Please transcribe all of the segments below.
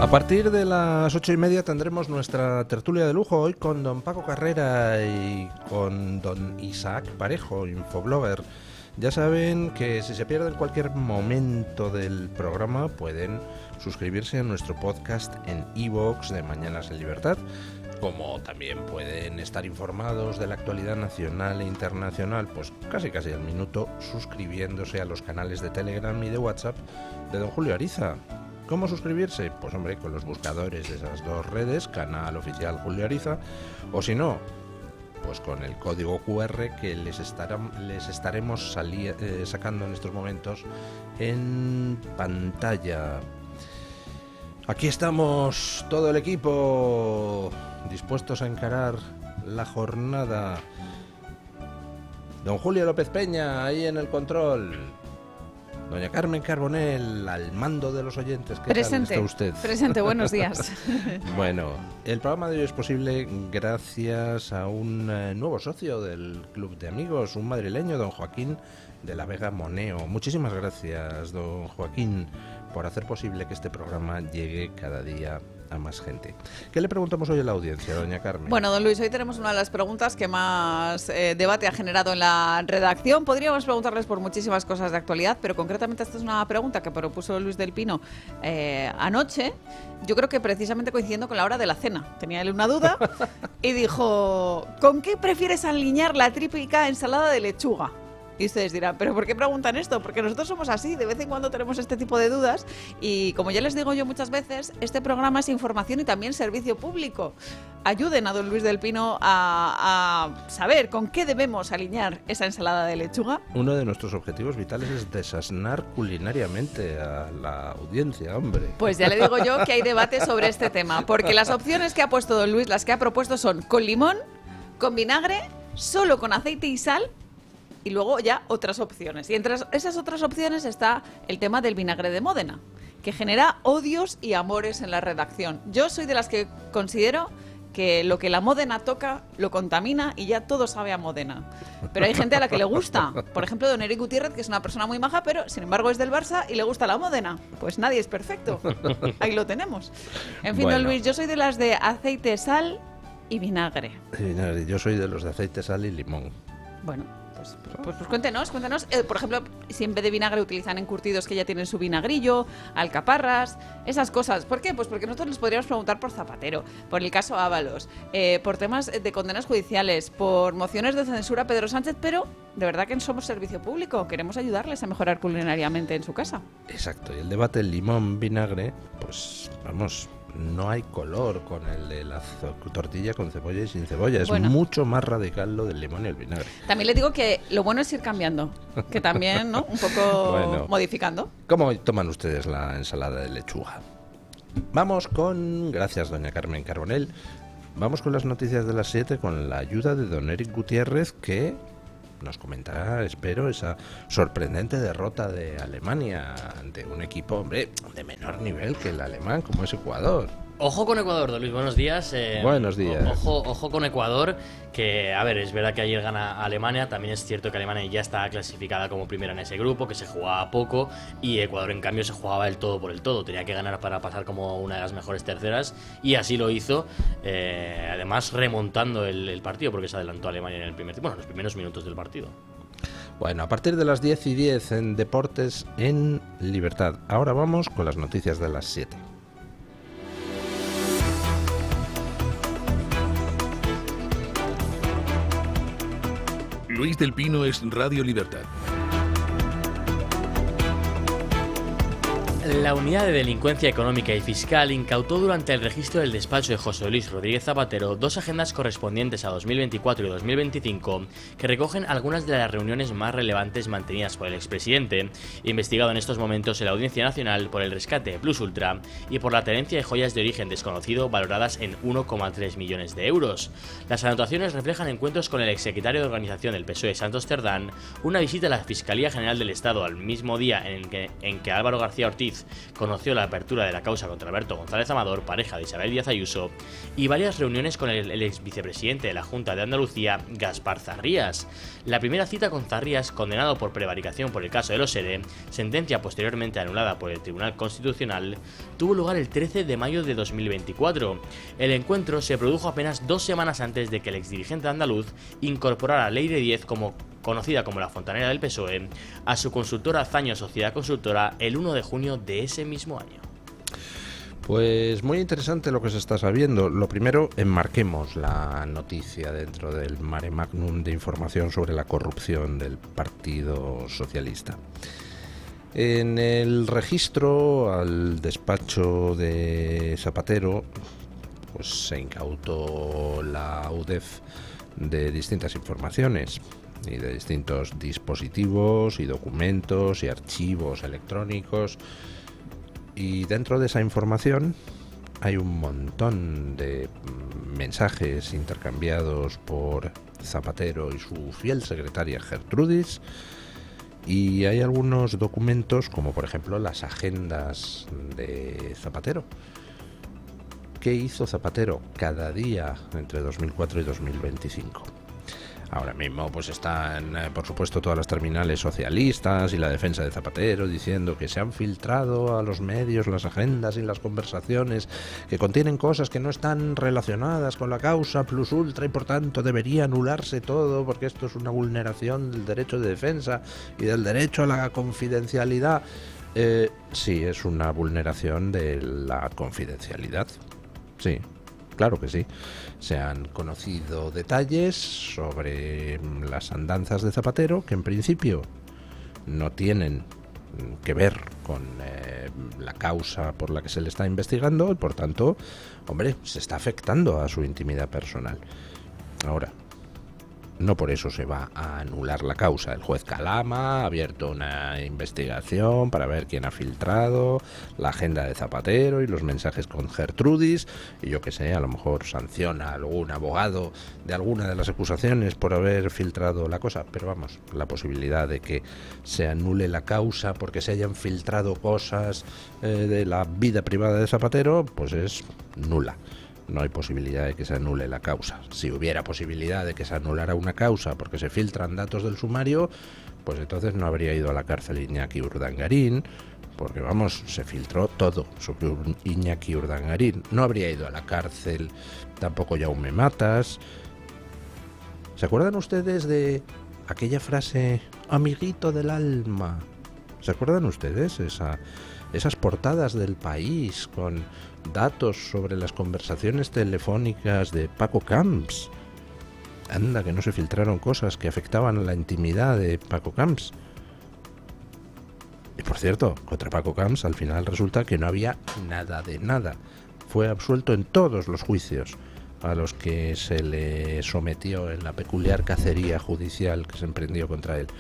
A partir de las 8:30 tendremos nuestra tertulia de lujo, hoy con don Paco Carrera y con don Isaac Parejo, infoblogger. Ya saben que si se pierden cualquier momento del programa pueden suscribirse a nuestro podcast en iVoox de Mañanas en Libertad, como también pueden estar informados de la actualidad nacional e internacional, pues casi al minuto, suscribiéndose a los canales de Telegram y de WhatsApp de don Julio Ariza. ¿Cómo suscribirse? Pues hombre, con los buscadores de esas dos redes, canal oficial Julio Ariza, o si no, pues con el código QR que les estaremos sacando en estos momentos en pantalla. Aquí estamos todo el equipo dispuestos a encarar la jornada. Don Julio López Peña ahí en el control. Doña Carmen Carbonell, al mando de los oyentes. ¿Qué Presente, tal está usted? Presente, buenos días. Bueno, el programa de hoy es posible gracias a un nuevo socio del Club de Amigos, un madrileño, don Joaquín de la Vega Moneo. Muchísimas gracias, don Joaquín, por hacer posible que este programa llegue cada día a más gente. ¿Qué le preguntamos hoy a la audiencia, doña Carmen? Bueno, don Luis, hoy tenemos una de las preguntas que más debate ha generado en la redacción. Podríamos preguntarles por muchísimas cosas de actualidad, pero concretamente esta es una pregunta que propuso Luis del Pino anoche, yo creo que precisamente coincidiendo con la hora de la cena. Tenía él una duda y dijo, ¿con qué prefieres aliñar la típica ensalada de lechuga? Y ustedes dirán, ¿pero por qué preguntan esto? Porque nosotros somos así, de vez en cuando tenemos este tipo de dudas y como ya les digo yo muchas veces, este programa es información y también servicio público. Ayuden a don Luis del Pino a saber con qué debemos alinear esa ensalada de lechuga. Uno de nuestros objetivos vitales es desasnar culinariamente a la audiencia, hombre. Pues ya le digo yo que hay debate sobre este tema, porque las opciones que ha puesto don Luis, las que ha propuesto son con limón, con vinagre, solo con aceite y sal, y luego ya otras opciones. Y entre esas otras opciones está el tema del vinagre de Módena, que genera odios y amores en la redacción. Yo soy de las que considero que lo que la Módena toca lo contamina y ya todo sabe a Módena. Pero hay gente a la que le gusta. Por ejemplo, don Eric Gutiérrez, que es una persona muy maja, pero sin embargo es del Barça y le gusta la Módena. Pues nadie es perfecto. Ahí lo tenemos. En fin, Bueno. don Luis, yo soy de las de aceite, sal y vinagre. Yo soy de los de aceite, sal y limón. Bueno, pues cuéntenos. Por ejemplo, si en vez de vinagre utilizan encurtidos que ya tienen su vinagrillo, alcaparras, esas cosas. ¿Por qué? Pues porque nosotros les podríamos preguntar por Zapatero, por el caso Ábalos, por temas de condenas judiciales, por mociones de censura a Pedro Sánchez, pero de verdad que somos servicio público, queremos ayudarles a mejorar culinariamente en su casa. Exacto, y el debate limón-vinagre, pues vamos, no hay color con el de la tortilla con cebolla y sin cebolla. Es mucho más radical lo del limón y el vinagre. También le digo que lo bueno es ir cambiando, que también, ¿no? Un poco modificando. ¿Cómo toman ustedes la ensalada de lechuga? Vamos con... Gracias, doña Carmen Carbonell. Vamos con las noticias de las 7 con la ayuda de don Eric Gutiérrez, que nos comentará, espero, esa sorprendente derrota de Alemania ante un equipo, hombre, de menor nivel que el alemán, como es Ecuador. Ojo con Ecuador, don Luis, buenos días. Buenos días. Ojo con Ecuador, que, a ver, es verdad que ayer gana Alemania, también es cierto que Alemania ya está clasificada como primera en ese grupo, que se jugaba poco, y Ecuador, en cambio, se jugaba el todo por el todo, tenía que ganar para pasar como una de las mejores terceras, y así lo hizo, además remontando el partido, porque se adelantó Alemania en los primeros minutos del partido. Bueno, a partir de las 10:10 en Deportes en Libertad. Ahora vamos con las noticias de las 7. Luis del Pino es Radio Libertad. La Unidad de Delincuencia Económica y Fiscal incautó durante el registro del despacho de José Luis Rodríguez Zapatero 2 agendas correspondientes a 2024 y 2025 que recogen algunas de las reuniones más relevantes mantenidas por el expresidente, investigado en estos momentos en la Audiencia Nacional por el rescate de Plus Ultra y por la tenencia de joyas de origen desconocido valoradas en 1,3 millones de euros. Las anotaciones reflejan encuentros con el exsecretario de Organización del PSOE, Santos Cerdán, una visita a la Fiscalía General del Estado al mismo día en que Álvaro García Ortiz conoció la apertura de la causa contra Alberto González Amador, pareja de Isabel Díaz Ayuso, y varias reuniones con el ex vicepresidente de la Junta de Andalucía, Gaspar Zarrías. La primera cita con Zarrías, condenado por prevaricación por el caso de los ERE, sentencia posteriormente anulada por el Tribunal Constitucional, tuvo lugar el 13 de mayo de 2024. El encuentro se produjo apenas 2 semanas antes de que el exdirigente andaluz incorporara a Leire Díez, conocida como la fontanera del PSOE, a su consultora Zaño Sociedad Consultora el 1 de junio de ese mismo año. Pues muy interesante lo que se está sabiendo. Lo primero, enmarquemos la noticia dentro del mare magnum de información sobre la corrupción del Partido Socialista. En el registro al despacho de Zapatero, pues se incautó la UDEF de distintas informaciones y de distintos dispositivos y documentos y archivos electrónicos, y dentro de esa información hay un montón de mensajes intercambiados por Zapatero y su fiel secretaria Gertrudis, y hay algunos documentos como por ejemplo las agendas de Zapatero. ¿Qué hizo Zapatero cada día entre 2004 y 2025? Ahora mismo pues están, por supuesto, todas las terminales socialistas y la defensa de Zapatero diciendo que se han filtrado a los medios las agendas y las conversaciones que contienen cosas que no están relacionadas con la causa plus ultra y por tanto debería anularse todo porque esto es una vulneración del derecho de defensa y del derecho a la confidencialidad. Sí, es una vulneración de la confidencialidad. Sí, claro que sí. Se han conocido detalles sobre las andanzas de Zapatero que en principio no tienen que ver con la causa por la que se le está investigando y por tanto, hombre, se está afectando a su intimidad personal. Ahora, no por eso se va a anular la causa. El juez Calama ha abierto una investigación para ver quién ha filtrado la agenda de Zapatero y los mensajes con Gertrudis, y yo que sé, a lo mejor sanciona a algún abogado de alguna de las acusaciones por haber filtrado la cosa, pero vamos, la posibilidad de que se anule la causa porque se hayan filtrado cosas de la vida privada de Zapatero, pues es nula. No hay posibilidad de que se anule la causa. Si hubiera posibilidad de que se anulara una causa porque se filtran datos del sumario, pues entonces no habría ido a la cárcel Iñaki Urdangarín, porque vamos, se filtró todo sobre Iñaki Urdangarín. No habría ido a la cárcel tampoco Jaume Matas. ¿Se acuerdan ustedes de aquella frase, amiguito del alma? ¿Se acuerdan ustedes esas portadas del País con datos sobre las conversaciones telefónicas de Paco Camps? Anda, que no se filtraron cosas que afectaban a la intimidad de Paco Camps. Y por cierto, contra Paco Camps al final resulta que no había nada de nada. Fue absuelto en todos los juicios a los que se le sometió en la peculiar cacería judicial que se emprendió contra él.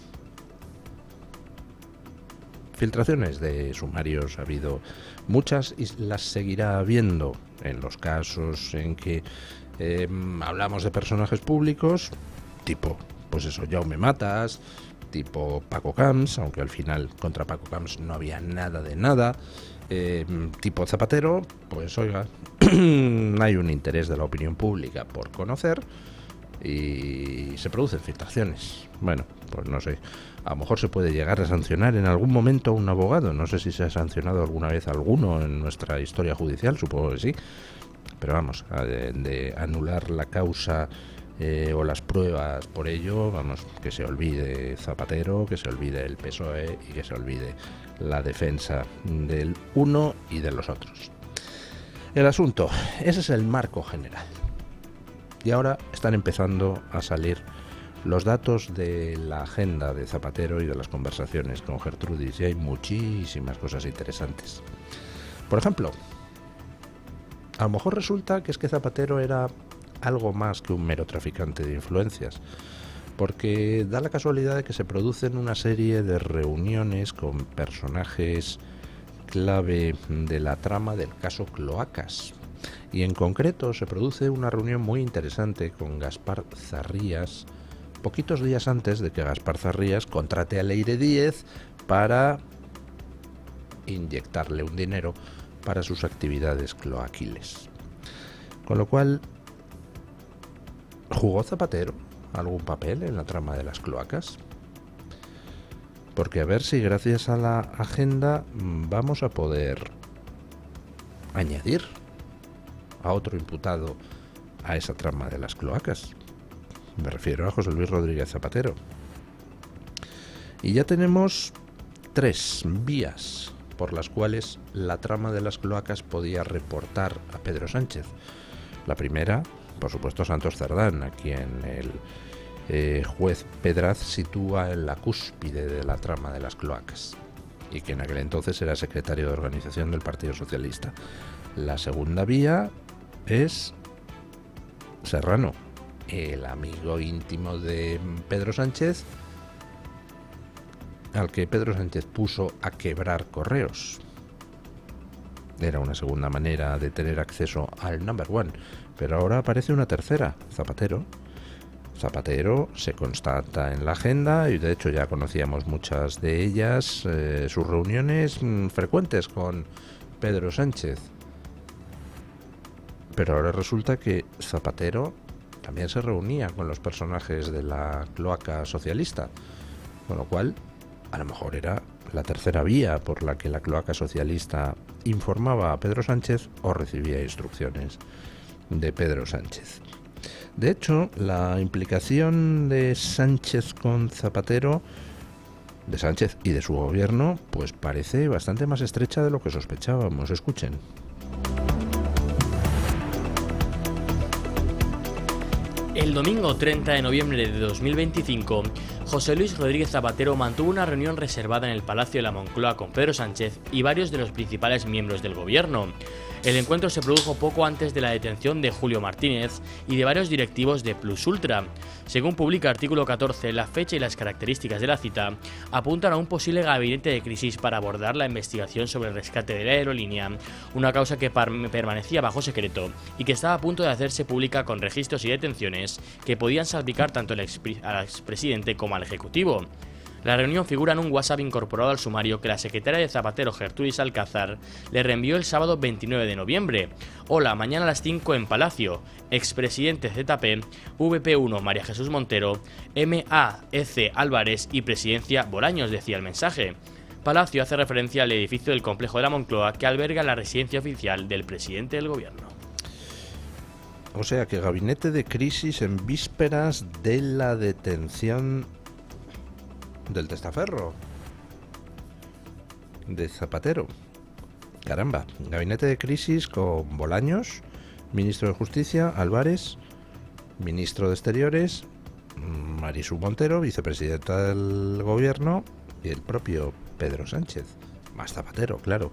Filtraciones de sumarios ha habido muchas y las seguirá habiendo en los casos en que hablamos de personajes públicos, tipo, pues eso, Jaume Matas, tipo Paco Camps, aunque al final contra Paco Camps no había nada de nada, tipo Zapatero, pues oiga, hay un interés de la opinión pública por conocer y se producen filtraciones. Bueno, pues no sé, a lo mejor se puede llegar a sancionar en algún momento a un abogado. No sé si se ha sancionado alguna vez a alguno en nuestra historia judicial, supongo que sí, pero vamos, de anular la causa o las pruebas por ello, vamos, que se olvide Zapatero, que se olvide el PSOE y que se olvide la defensa del uno y de los otros. El asunto, ese es el marco general. Y ahora están empezando a salir los datos de la agenda de Zapatero y de las conversaciones con Gertrudis, y hay muchísimas cosas interesantes. Por ejemplo, a lo mejor resulta que es que Zapatero era algo más que un mero traficante de influencias, porque da la casualidad de que se producen una serie de reuniones con personajes clave de la trama del caso Cloacas. Y en concreto se produce una reunión muy interesante con Gaspar Zarrías, poquitos días antes de que Gaspar Zarrías contrate a Leire Díez para inyectarle un dinero para sus actividades cloaquiles. Con lo cual, ¿jugó Zapatero algún papel en la trama de las cloacas? Porque a ver si gracias a la agenda vamos a poder añadir a otro imputado a esa trama de las cloacas. Me refiero a José Luis Rodríguez Zapatero. Y ya tenemos 3 vías por las cuales la trama de las cloacas podía reportar a Pedro Sánchez. La primera, por supuesto, Santos Cerdán, a quien el juez Pedraz sitúa en la cúspide de la trama de las cloacas, y que en aquel entonces era secretario de organización del Partido Socialista. La segunda vía es Serrano, el amigo íntimo de Pedro Sánchez, al que Pedro Sánchez puso a quebrar correos. Era una segunda manera de tener acceso al number one, pero ahora aparece una tercera, Zapatero. Zapatero se constata en la agenda, y de hecho ya conocíamos muchas de ellas, sus reuniones frecuentes con Pedro Sánchez. Pero ahora resulta que Zapatero también se reunía con los personajes de la cloaca socialista, con lo cual a lo mejor era la tercera vía por la que la cloaca socialista informaba a Pedro Sánchez o recibía instrucciones de Pedro Sánchez. De hecho, la implicación de Sánchez con Zapatero, de Sánchez y de su gobierno, pues parece bastante más estrecha de lo que sospechábamos. Escuchen. El domingo 30 de noviembre de 2025, José Luis Rodríguez Zapatero mantuvo una reunión reservada en el Palacio de la Moncloa con Pedro Sánchez y varios de los principales miembros del gobierno. El encuentro se produjo poco antes de la detención de Julio Martínez y de varios directivos de Plus Ultra. Según publica Artículo 14, la fecha y las características de la cita apuntan a un posible gabinete de crisis para abordar la investigación sobre el rescate de la aerolínea, una causa que permanecía bajo secreto y que estaba a punto de hacerse pública con registros y detenciones que podían salpicar tanto al expresidente como al Ejecutivo. La reunión figura en un WhatsApp incorporado al sumario que la secretaria de Zapatero, Gertrudis Alcázar, le reenvió el sábado 29 de noviembre. Hola, mañana a las 5 en Palacio. Expresidente ZP, VP1 María Jesús Montero, MAEC Álvarez y Presidencia Bolaños, decía el mensaje. Palacio hace referencia al edificio del complejo de la Moncloa que alberga la residencia oficial del presidente del gobierno. O sea que gabinete de crisis en vísperas de la detención del testaferro de Zapatero. Caramba, gabinete de crisis con Bolaños, ministro de Justicia, Álvarez, ministro de Exteriores, Marisú Montero, vicepresidenta del gobierno, y el propio Pedro Sánchez, más Zapatero, claro.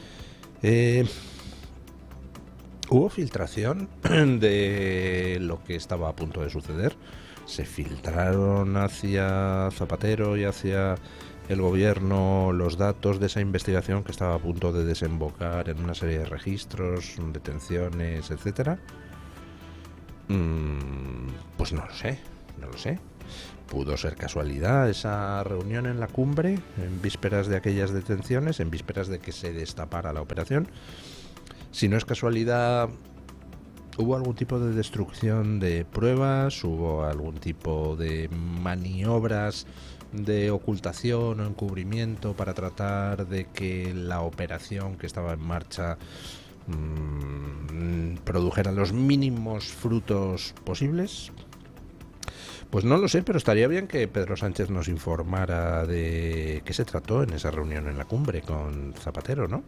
Hubo filtración de lo que estaba a punto de suceder. Se filtraron hacia Zapatero y hacia el gobierno los datos de esa investigación que estaba a punto de desembocar en una serie de registros, detenciones, etcétera. Pues no lo sé. Pudo ser casualidad esa reunión en la cumbre, en vísperas de aquellas detenciones, en vísperas de que se destapara la operación. Si no es casualidad, ¿hubo algún tipo de destrucción de pruebas? ¿Hubo algún tipo de maniobras de ocultación o encubrimiento para tratar de que la operación que estaba en marcha produjera los mínimos frutos posibles? Pues no lo sé, pero estaría bien que Pedro Sánchez nos informara de qué se trató en esa reunión en la cumbre con Zapatero, ¿no?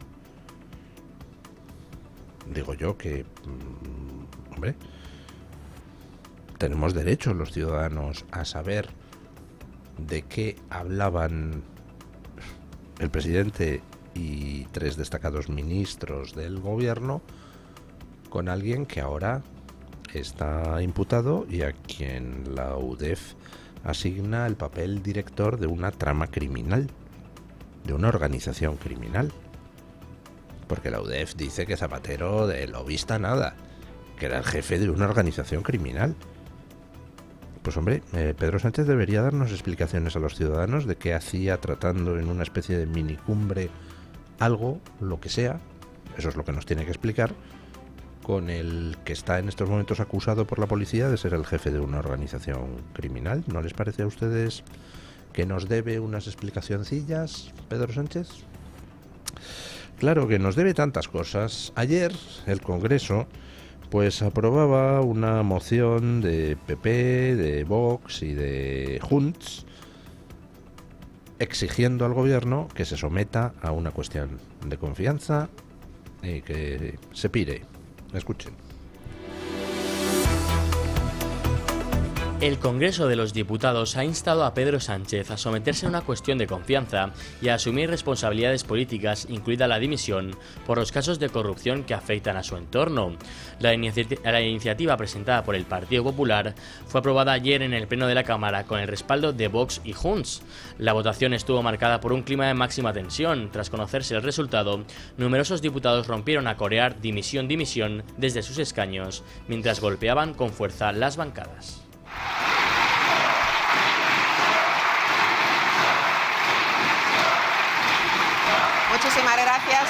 Digo yo que, hombre, tenemos derecho los ciudadanos a saber de qué hablaban el presidente y 3 destacados ministros del gobierno con alguien que ahora está imputado y a quien la UDEF asigna el papel director de una trama criminal, de una organización criminal. Porque la UDEF dice que Zapatero de lobista nada, que era el jefe de una organización criminal. Pues hombre, Pedro Sánchez debería darnos explicaciones a los ciudadanos de qué hacía tratando en una especie de minicumbre algo, lo que sea, eso es lo que nos tiene que explicar, con el que está en estos momentos acusado por la policía de ser el jefe de una organización criminal. ¿No les parece a ustedes que nos debe unas explicacioncillas, Pedro Sánchez? Claro que nos debe tantas cosas. Ayer el Congreso pues aprobaba una moción de PP, de Vox y de Junts exigiendo al gobierno que se someta a una cuestión de confianza y que se pire. Escuchen. El Congreso de los Diputados ha instado a Pedro Sánchez a someterse a una cuestión de confianza y a asumir responsabilidades políticas, incluida la dimisión, por los casos de corrupción que afectan a su entorno. La iniciativa presentada por el Partido Popular fue aprobada ayer en el Pleno de la Cámara con el respaldo de Vox y Junts. La votación estuvo marcada por un clima de máxima tensión. Tras conocerse el resultado, numerosos diputados rompieron a corear dimisión, dimisión desde sus escaños, mientras golpeaban con fuerza las bancadas. Muchísimas gracias.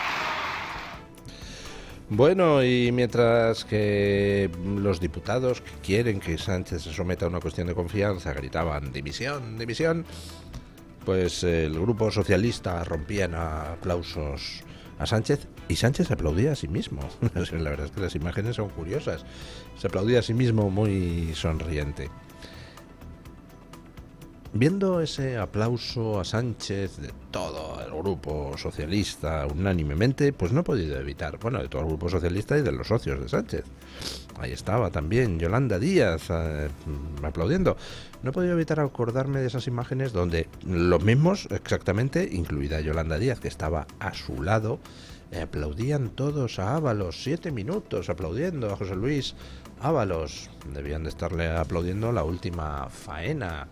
Bueno, y mientras que los diputados que quieren que Sánchez se someta a una cuestión de confianza gritaban dimisión, dimisión, pues el grupo socialista rompía en aplausos a Sánchez y Sánchez se aplaudía a sí mismo. La verdad es que las imágenes son curiosas. Se aplaudía a sí mismo muy sonriente. Viendo ese aplauso a Sánchez de todo el grupo socialista unánimemente, pues no he podido evitar, bueno, de todo el grupo socialista y de los socios de Sánchez. Ahí estaba también Yolanda Díaz aplaudiendo. No he podido evitar acordarme de esas imágenes donde los mismos, exactamente, incluida Yolanda Díaz, que estaba a su lado, aplaudían todos a Ábalos, 7 minutos aplaudiendo a José Luis Ábalos. Debían de estarle aplaudiendo la última faena.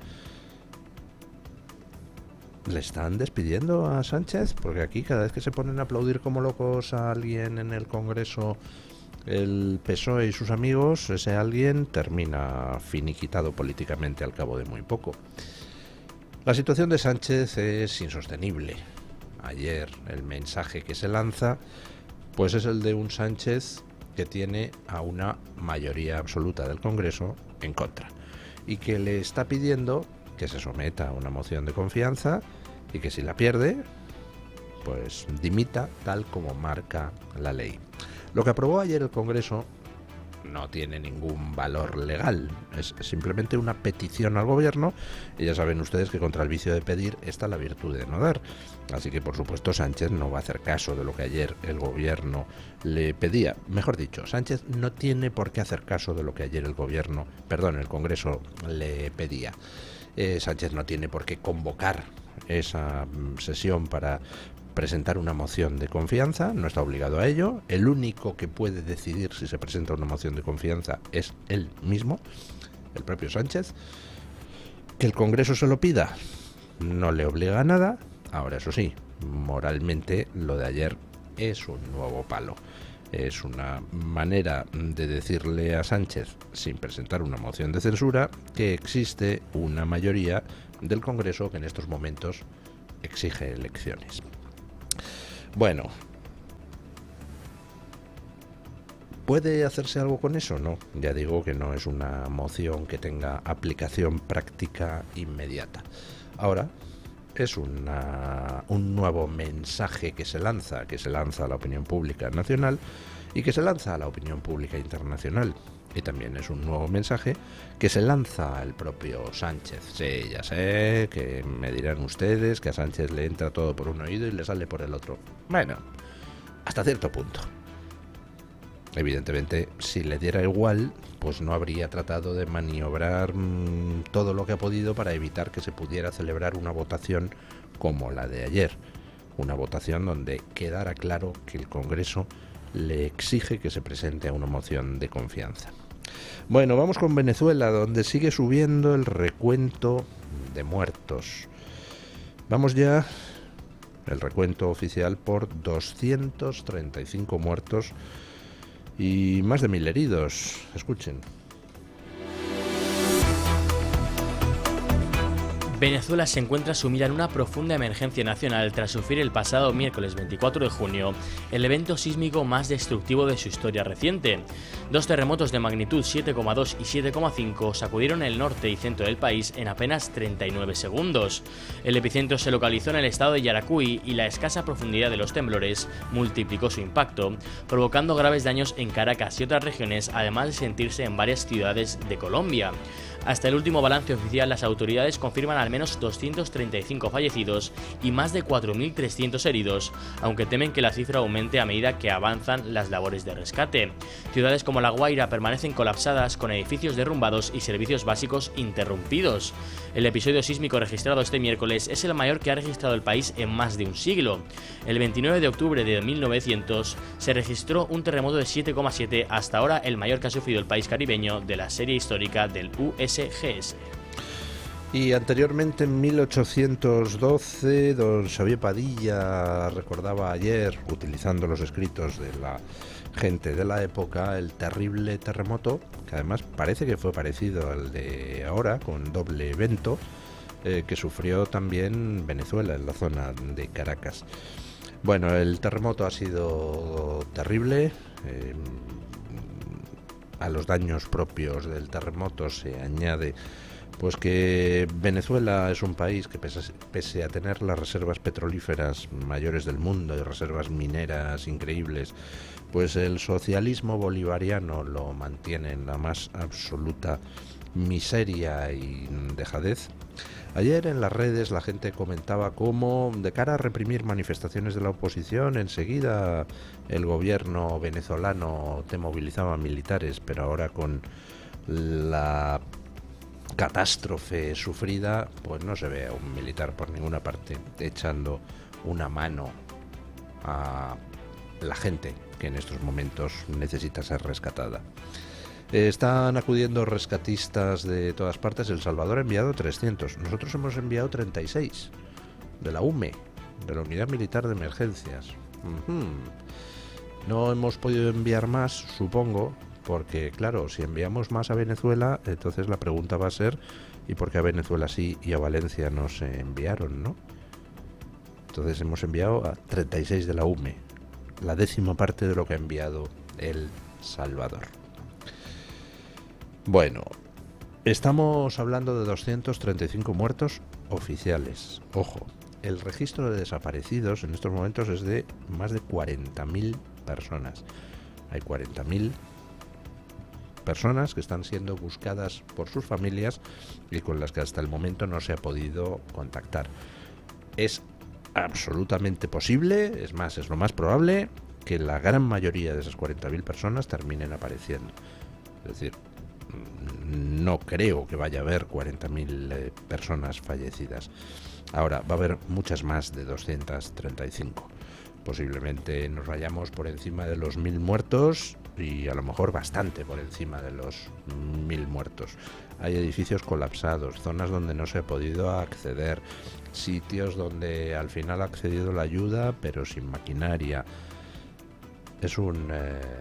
¿Le están despidiendo a Sánchez? Porque aquí cada vez que se ponen a aplaudir como locos a alguien en el Congreso, el PSOE y sus amigos, ese alguien termina finiquitado políticamente al cabo de muy poco. La situación de Sánchez es insostenible. Ayer el mensaje que se lanza pues es el de un Sánchez que tiene a una mayoría absoluta del Congreso en contra y que le está pidiendo que se someta a una moción de confianza y que si la pierde, pues dimita tal como marca la ley. Lo que aprobó ayer el Congreso no tiene ningún valor legal, es simplemente una petición al gobierno y ya saben ustedes que contra el vicio de pedir está la virtud de no dar. Así que por supuesto Sánchez no va a hacer caso de lo que ayer el gobierno le pedía. Mejor dicho, Sánchez no tiene por qué hacer caso de lo que ayer el Congreso le pedía. Sánchez no tiene por qué convocar esa sesión para presentar una moción de confianza, no está obligado a ello. El único que puede decidir si se presenta una moción de confianza es él mismo, el propio Sánchez. Que el Congreso se lo pida no le obliga a nada. Ahora, eso sí, moralmente lo de ayer es un nuevo palo. Es una manera de decirle a Sánchez, sin presentar una moción de censura, que existe una mayoría del Congreso que en estos momentos exige elecciones. Bueno, ¿puede hacerse algo con eso? No, ya digo que no es una moción que tenga aplicación práctica inmediata. Ahora es un nuevo mensaje que se lanza a la opinión pública nacional y que se lanza a la opinión pública internacional. Y también es un nuevo mensaje que se lanza al propio Sánchez. Sí, ya sé que me dirán ustedes que a Sánchez le entra todo por un oído y le sale por el otro. Bueno, hasta cierto punto. Evidentemente, si le diera igual, pues no habría tratado de maniobrar todo lo que ha podido para evitar que se pudiera celebrar una votación como la de ayer. Una votación donde quedara claro que el Congreso le exige que se presente a una moción de confianza. Bueno, vamos con Venezuela, donde sigue subiendo el recuento de muertos. Vamos ya, el recuento oficial por 235 muertos y más de 1000 heridos. Escuchen. Venezuela se encuentra sumida en una profunda emergencia nacional tras sufrir el pasado miércoles 24 de junio el evento sísmico más destructivo de su historia reciente. 2 terremotos de magnitud 7,2 y 7,5 sacudieron el norte y centro del país en apenas 39 segundos. El epicentro se localizó en el estado de Yaracuy y la escasa profundidad de los temblores multiplicó su impacto, provocando graves daños en Caracas y otras regiones, además de sentirse en varias ciudades de Colombia. Hasta el último balance oficial, las autoridades confirman al menos 235 fallecidos y más de 4.300 heridos, aunque temen que la cifra aumente a medida que avanzan las labores de rescate. Ciudades como La Guaira permanecen colapsadas, con edificios derrumbados y servicios básicos interrumpidos. El episodio sísmico registrado este miércoles es el mayor que ha registrado el país en más de un siglo. El 29 de octubre de 1900 se registró un terremoto de 7,7, hasta ahora el mayor que ha sufrido el país caribeño de la serie histórica del USGS. Y anteriormente, en 1812, don Xavier Padilla recordaba ayer, utilizando los escritos de la gente de la época, el terrible terremoto, que además parece que fue parecido al de ahora, con doble evento, que sufrió también Venezuela, en la zona de Caracas. Bueno, el terremoto ha sido terrible. A los daños propios del terremoto se añade pues que Venezuela es un país que pese a tener las reservas petrolíferas mayores del mundo y reservas mineras increíbles, pues el socialismo bolivariano lo mantiene en la más absoluta miseria y dejadez. Ayer en las redes la gente comentaba cómo, de cara a reprimir manifestaciones de la oposición, enseguida el gobierno venezolano te movilizaba militares, pero ahora con la catástrofe sufrida, pues no se ve a un militar por ninguna parte echando una mano a la gente que en estos momentos necesita ser rescatada. Están acudiendo rescatistas de todas partes. El Salvador ha enviado 300. Nosotros hemos enviado 36 de la UME, de la Unidad Militar de Emergencias. No hemos podido enviar más, supongo, porque claro, si enviamos más a Venezuela, entonces la pregunta va a ser ¿y por qué a Venezuela sí y a Valencia no se enviaron, no? Entonces hemos enviado a 36 de la UME, la 10ª parte de lo que ha enviado El Salvador. Bueno, estamos hablando de 235 muertos oficiales. Ojo, el registro de desaparecidos en estos momentos es de más de 40.000 personas. Hay 40.000 personas que están siendo buscadas por sus familias y con las que hasta el momento no se ha podido contactar. Es absolutamente posible, es más, es lo más probable, que la gran mayoría de esas 40.000 personas terminen apareciendo. Es decir, no creo que vaya a haber 40.000 personas fallecidas. Ahora, va a haber muchas más de 235. Posiblemente nos vayamos por encima de los 1.000 muertos y a lo mejor bastante por encima de los 1.000 muertos. Hay edificios colapsados, zonas donde no se ha podido acceder, sitios donde al final ha accedido la ayuda pero sin maquinaria. Es un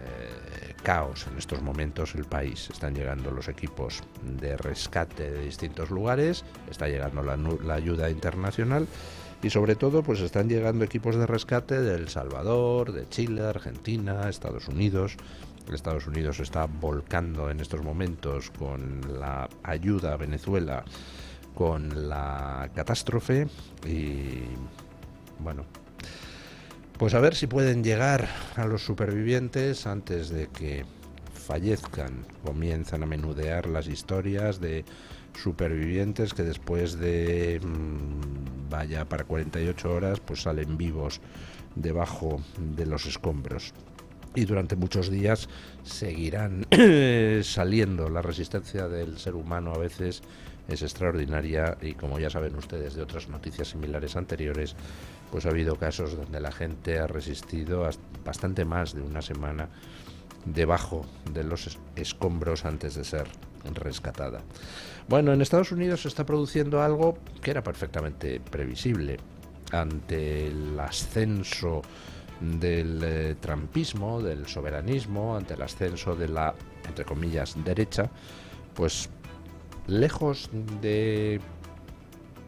caos en estos momentos el país. Están llegando los equipos de rescate de distintos lugares, está llegando la ayuda internacional y sobre todo pues están llegando equipos de rescate de El Salvador, de Chile, Argentina, Estados Unidos. Estados Unidos está volcando en estos momentos con la ayuda a Venezuela, con la catástrofe y bueno, pues a ver si pueden llegar a los supervivientes antes de que fallezcan. Comienzan a menudear las historias de supervivientes que después de vaya para 48 horas pues salen vivos debajo de los escombros. Y durante muchos días seguirán saliendo. La resistencia del ser humano a veces es extraordinaria y como ya saben ustedes de otras noticias similares anteriores, pues ha habido casos donde la gente ha resistido bastante más de una semana debajo de los escombros antes de ser rescatada. Bueno, en Estados Unidos se está produciendo algo que era perfectamente previsible. Ante el ascenso del trumpismo, del soberanismo, ante el ascenso de la, entre comillas, derecha, pues lejos de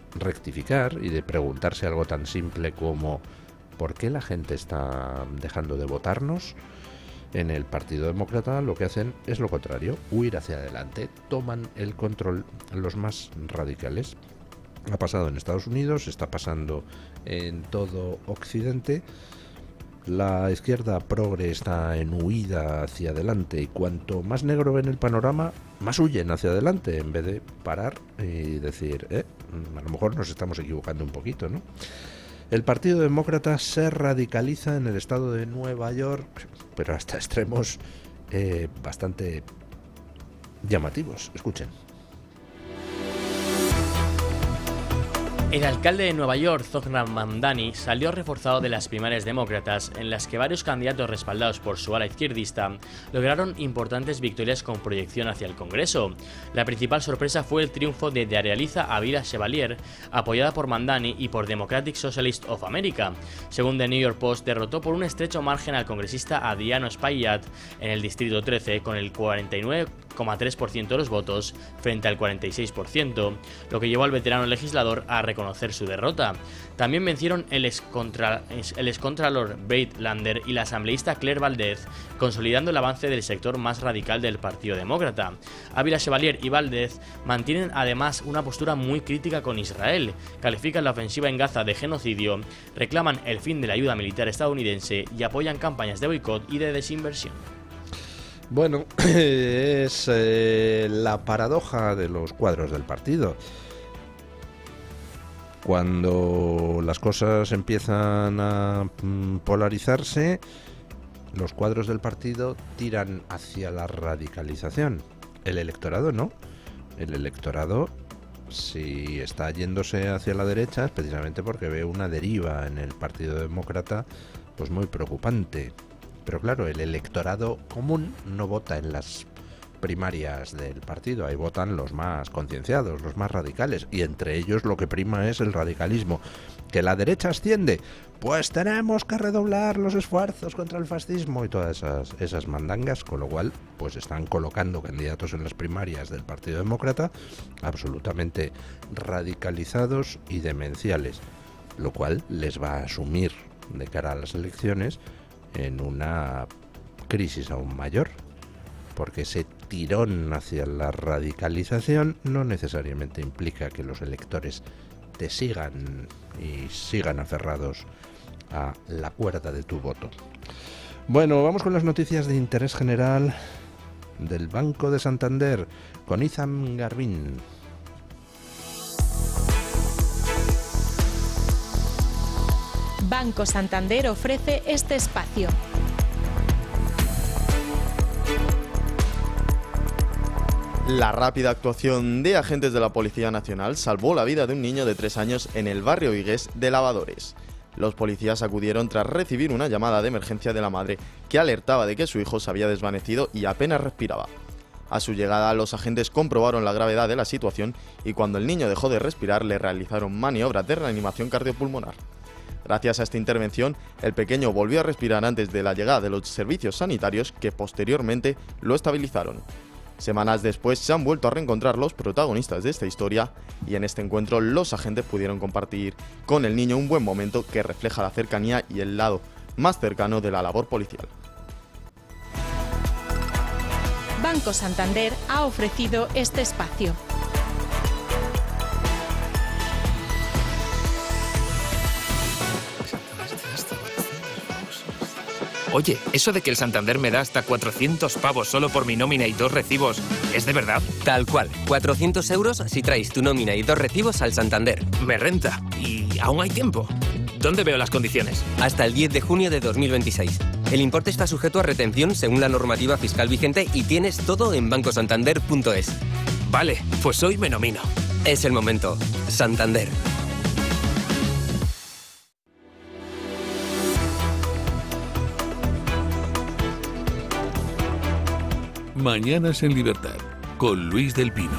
rectificar y de preguntarse algo tan simple como ¿por qué la gente está dejando de votarnos? En el Partido Demócrata lo que hacen es lo contrario, huir hacia adelante, toman el control los más radicales. Ha pasado en Estados Unidos, está pasando en todo Occidente. La izquierda progre está en huida hacia adelante y cuanto más negro ven el panorama, más huyen hacia adelante en vez de parar y decir, a lo mejor nos estamos equivocando un poquito, ¿no? El Partido Demócrata se radicaliza en el estado de Nueva York, pero hasta extremos bastante llamativos. Escuchen. El alcalde de Nueva York, Zohran Mamdani, salió reforzado de las primarias demócratas, en las que varios candidatos respaldados por su ala izquierdista lograron importantes victorias con proyección hacia el Congreso. La principal sorpresa fue el triunfo de Darrealiza Avila Chevalier, apoyada por Mamdani y por Democratic Socialists of America. Según The New York Post, derrotó por un estrecho margen al congresista Adriano Espaillat en el Distrito 13 con el 49,3% de los votos frente al 46%, lo que llevó al veterano legislador a reconocer su derrota. También vencieron el excontralor Brett Lander y la asambleísta Claire Valdez, consolidando el avance del sector más radical del Partido Demócrata. Avila Chevalier y Valdez mantienen además una postura muy crítica con Israel, califican la ofensiva en Gaza de genocidio, reclaman el fin de la ayuda militar estadounidense y apoyan campañas de boicot y de desinversión. Bueno, es la paradoja de los cuadros del partido. Cuando las cosas empiezan a polarizarse, los cuadros del partido tiran hacia la radicalización. El electorado no. El electorado, si está yéndose hacia la derecha, es precisamente porque ve una deriva en el Partido Demócrata, pues muy preocupante. Pero claro, el electorado común no vota en las primarias del partido, ahí votan los más concienciados, los más radicales, y entre ellos lo que prima es el radicalismo. ¿Que la derecha asciende? Pues tenemos que redoblar los esfuerzos contra el fascismo y todas esas mandangas, con lo cual pues están colocando candidatos en las primarias del Partido Demócrata absolutamente radicalizados y demenciales, lo cual les va a sumir de cara a las elecciones en una crisis aún mayor, porque ese tirón hacia la radicalización no necesariamente implica que los electores te sigan y sigan aferrados a la cuerda de tu voto. Bueno, vamos con las noticias de interés general del Banco de Santander con Izam Garbín. Banco Santander ofrece este espacio. La rápida actuación de agentes de la Policía Nacional salvó la vida de un niño de 3 años en el barrio vigués de Lavadores. Los policías acudieron tras recibir una llamada de emergencia de la madre que alertaba de que su hijo se había desvanecido y apenas respiraba. A su llegada, los agentes comprobaron la gravedad de la situación y cuando el niño dejó de respirar le realizaron maniobras de reanimación cardiopulmonar. Gracias a esta intervención, el pequeño volvió a respirar antes de la llegada de los servicios sanitarios que posteriormente lo estabilizaron. Semanas después se han vuelto a reencontrar los protagonistas de esta historia y en este encuentro los agentes pudieron compartir con el niño un buen momento que refleja la cercanía y el lado más cercano de la labor policial. Banco Santander ha ofrecido este espacio. Oye, eso de que el Santander me da hasta 400 pavos solo por mi nómina y 2 recibos, ¿es de verdad? Tal cual, 400 euros si traes tu nómina y 2 recibos al Santander. Me renta. ¿Y aún hay tiempo? ¿Dónde veo las condiciones? Hasta el 10 de junio de 2026. El importe está sujeto a retención según la normativa fiscal vigente y tienes todo en bancosantander.es. Vale, pues hoy me nomino. Es el momento. Santander. Mañanas en Libertad, con Luis del Pino.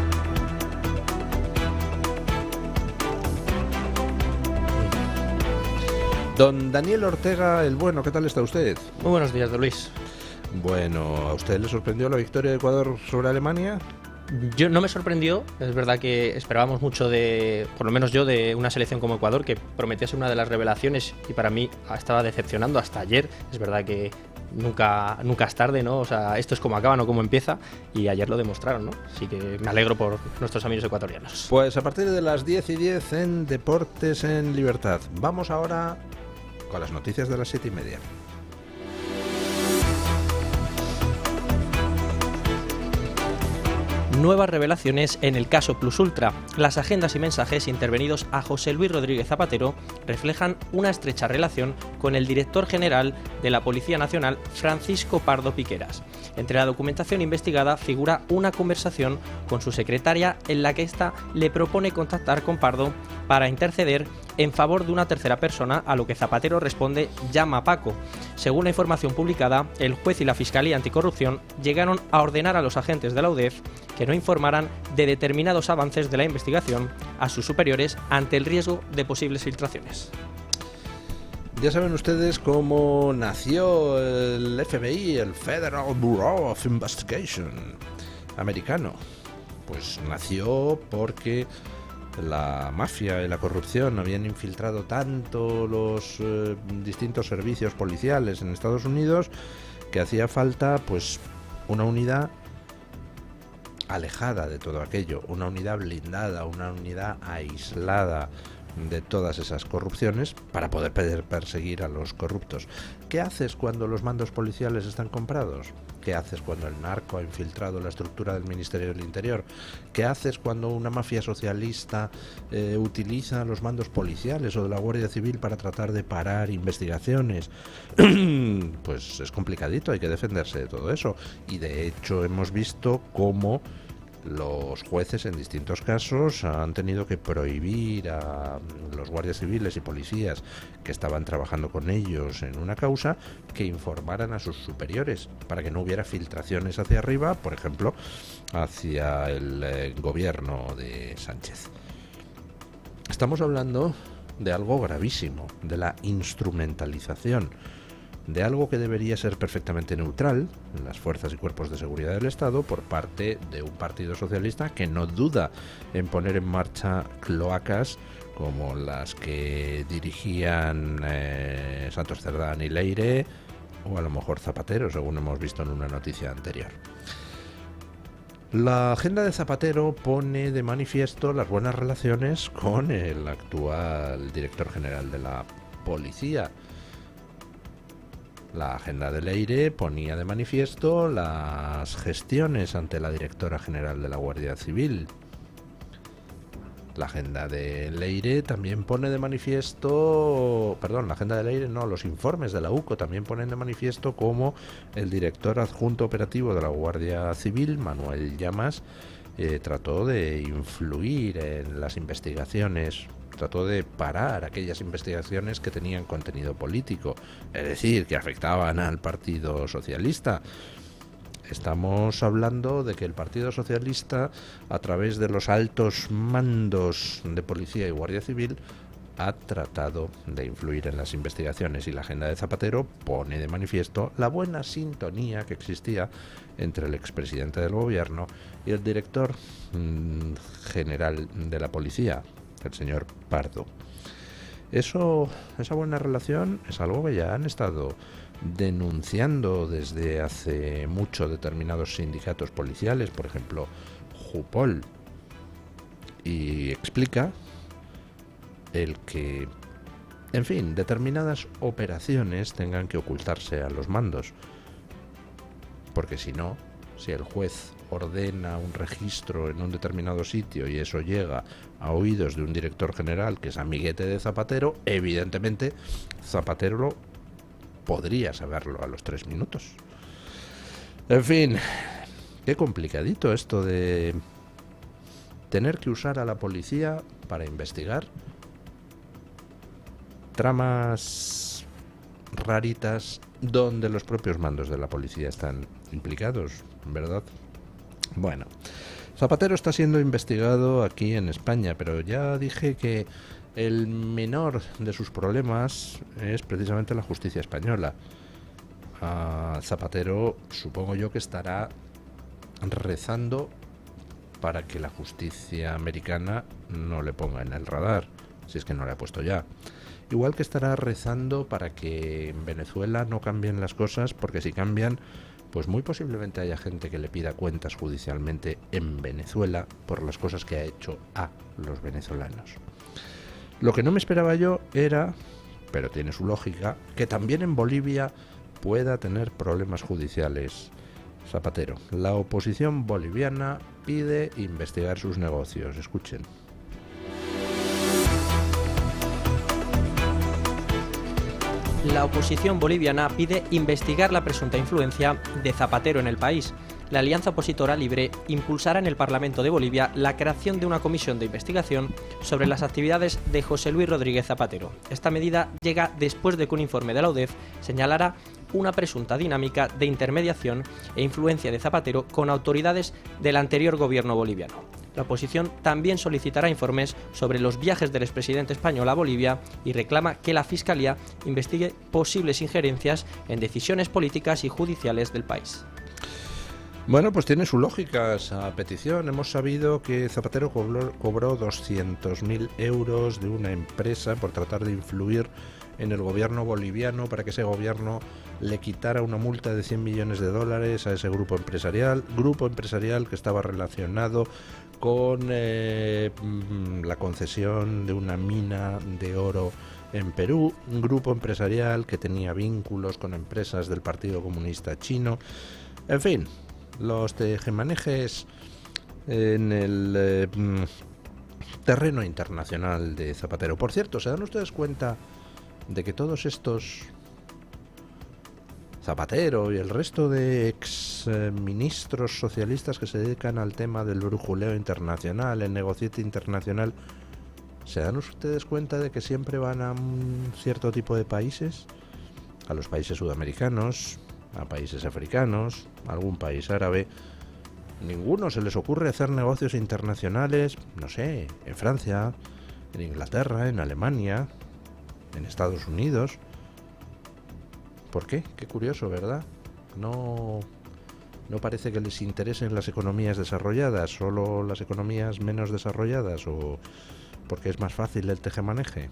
Don Daniel Ortega, el bueno, ¿qué tal está usted? Muy buenos días, don Luis. Bueno, ¿a usted le sorprendió la victoria de Ecuador sobre Alemania? Yo no me sorprendió, es verdad que esperábamos mucho por lo menos yo, de una selección como Ecuador, que prometía ser una de las revelaciones y para mí estaba decepcionando hasta ayer. Es verdad que nunca es tarde, ¿no? O sea, esto es como acaba, no como empieza, y ayer lo demostraron, ¿no? Así que me alegro por nuestros amigos ecuatorianos. Pues a partir de las 10:10 en Deportes en Libertad. Vamos ahora con las noticias de las 7:30. Nuevas revelaciones en el caso Plus Ultra. Las agendas y mensajes intervenidos a José Luis Rodríguez Zapatero reflejan una estrecha relación con el director general de la Policía Nacional, Francisco Pardo Piqueras. Entre la documentación investigada figura una conversación con su secretaria en la que ésta le propone contactar con Pardo para interceder en favor de una tercera persona, a lo que Zapatero responde: llama a Paco. Según la información publicada, el juez y la Fiscalía Anticorrupción llegaron a ordenar a los agentes de la UDEF que no informaran de determinados avances de la investigación a sus superiores ante el riesgo de posibles filtraciones. Ya saben ustedes cómo nació el FBI, el Federal Bureau of Investigation americano. Pues nació porque la mafia y la corrupción habían infiltrado tanto los distintos servicios policiales en Estados Unidos que hacía falta pues una unidad alejada de todo aquello, una unidad blindada, una unidad aislada de todas esas corrupciones para poder perseguir a los corruptos. ¿Qué haces cuando los mandos policiales están comprados? ¿Qué haces cuando el narco ha infiltrado la estructura del Ministerio del Interior? ¿Qué haces cuando una mafia socialista utiliza los mandos policiales o de la Guardia Civil para tratar de parar investigaciones? Pues es complicadito, hay que defenderse de todo eso. Y de hecho hemos visto cómo los jueces en distintos casos han tenido que prohibir a los guardias civiles y policías que estaban trabajando con ellos en una causa que informaran a sus superiores para que no hubiera filtraciones hacia arriba, por ejemplo, hacia el gobierno de Sánchez. Estamos hablando de algo gravísimo, de la instrumentalización de algo que debería ser perfectamente neutral, las fuerzas y cuerpos de seguridad del Estado, por parte de un partido socialista que no duda en poner en marcha cloacas como las que dirigían Santos Cerdán y Leire, o a lo mejor Zapatero, según hemos visto en una noticia anterior. La agenda de Zapatero pone de manifiesto las buenas relaciones con el actual director general de la policía. La agenda de Leire ponía de manifiesto las gestiones ante la directora general de la Guardia Civil. La agenda de Leire también pone de manifiesto... la agenda de Leire no, los informes de la UCO también ponen de manifiesto cómo el director adjunto operativo de la Guardia Civil, Manuel Llamas, trató de influir en las investigaciones, trató de parar aquellas investigaciones que tenían contenido político, es decir, que afectaban al Partido Socialista. Estamos hablando de que el Partido Socialista, a través de los altos mandos de Policía y Guardia Civil, ha tratado de influir en las investigaciones, y la agenda de Zapatero pone de manifiesto la buena sintonía que existía entre el expresidente del gobierno y el director general de la policía, el señor Pardo. Esa buena relación es algo que ya han estado denunciando desde hace mucho determinados sindicatos policiales, por ejemplo Jupol, y explica el que, en fin, determinadas operaciones tengan que ocultarse a los mandos, porque si no, si el juez ordena un registro en un determinado sitio y eso llega a oídos de un director general que es amiguete de Zapatero, evidentemente Zapatero podría saberlo a los 3 minutos. En fin, qué complicadito esto de tener que usar a la policía para investigar tramas raritas donde los propios mandos de la policía están implicados, ¿verdad? Bueno, Zapatero está siendo investigado aquí en España, pero ya dije que el menor de sus problemas es precisamente la justicia española. Zapatero, supongo yo, que estará rezando para que la justicia americana no le ponga en el radar, si es que no le ha puesto ya. Igual que estará rezando para que en Venezuela no cambien las cosas, porque si cambian, pues muy posiblemente haya gente que le pida cuentas judicialmente en Venezuela por las cosas que ha hecho a los venezolanos. Lo que no me esperaba yo era, pero tiene su lógica, que también en Bolivia pueda tener problemas judiciales. Zapatero, la oposición boliviana pide investigar sus negocios. Escuchen. La oposición boliviana pide investigar la presunta influencia de Zapatero en el país. La Alianza Opositora Libre impulsará en el Parlamento de Bolivia la creación de una comisión de investigación sobre las actividades de José Luis Rodríguez Zapatero. Esta medida llega después de que un informe de la UDEF señalara una presunta dinámica de intermediación e influencia de Zapatero con autoridades del anterior gobierno boliviano. La oposición también solicitará informes sobre los viajes del expresidente español a Bolivia y reclama que la Fiscalía investigue posibles injerencias en decisiones políticas y judiciales del país. Bueno, pues tiene su lógica esa petición. Hemos sabido que Zapatero cobró 200.000 euros de una empresa por tratar de influir en el gobierno boliviano para que ese gobierno le quitara una multa de 100 millones de dólares a ese grupo empresarial que estaba relacionado con la concesión de una mina de oro en Perú, un grupo empresarial que tenía vínculos con empresas del Partido Comunista Chino. En fin, los tejemanejes en el terreno internacional de Zapatero. Por cierto, ¿se dan ustedes cuenta de que todos estos, Zapatero y el resto de ex ministros socialistas que se dedican al tema del brujuleo internacional, el negociete internacional, ¿se dan ustedes cuenta de que siempre van a un cierto tipo de países? A los países sudamericanos, a países africanos, a algún país árabe. Ninguno se les ocurre hacer negocios internacionales, no sé, en Francia, en Inglaterra, en Alemania, en Estados Unidos. ¿Por qué? Qué curioso, ¿verdad? No parece que les interesen las economías desarrolladas, solo las economías menos desarrolladas, o porque es más fácil el tejemaneje.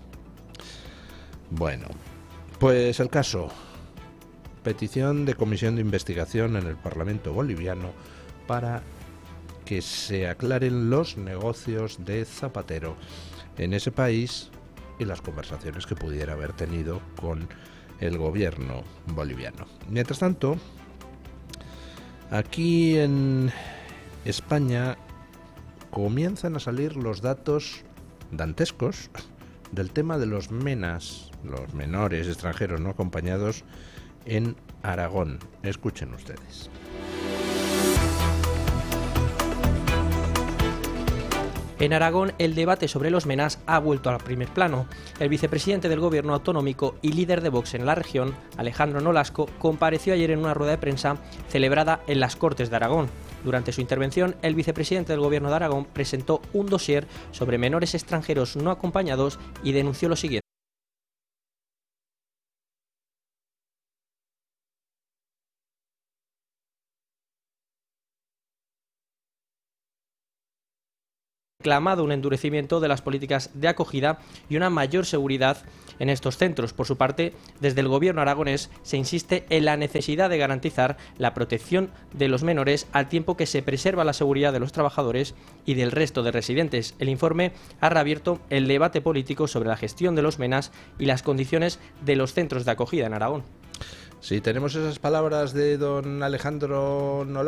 Bueno, pues el caso. Petición de comisión de investigación en el Parlamento boliviano para que se aclaren los negocios de Zapatero en ese país y las conversaciones que pudiera haber tenido con el gobierno boliviano. Mientras tanto, aquí en España comienzan a salir los datos dantescos del tema de los MENAs, los menores extranjeros no acompañados, en Aragón. Escuchen ustedes. En Aragón, el debate sobre los MENAs ha vuelto al primer plano. El vicepresidente del gobierno autonómico y líder de Vox en la región, Alejandro Nolasco, compareció ayer en una rueda de prensa celebrada en las Cortes de Aragón. Durante su intervención, el vicepresidente del gobierno de Aragón presentó un dossier sobre menores extranjeros no acompañados y denunció lo siguiente. Reclamado un endurecimiento de las políticas de acogida y una mayor seguridad en estos centros. Por su parte, desde el gobierno aragonés se insiste en la necesidad de garantizar la protección de los menores al tiempo que se preserva la seguridad de los trabajadores y del resto de residentes. El informe ha reabierto el debate político sobre la gestión de los MENAs y las condiciones de los centros de acogida en Aragón. Sí, tenemos esas palabras de don Alejandro Nolasco.